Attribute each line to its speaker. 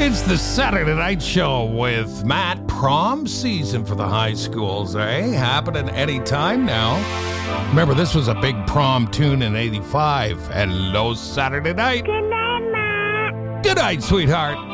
Speaker 1: It's the Saturday Night Show with Matt. Prom season for the high schools, eh? Happening anytime now. Remember, this was a big prom tune in 85. Hello, Saturday night.
Speaker 2: Good night, Matt.
Speaker 1: Good night, sweetheart.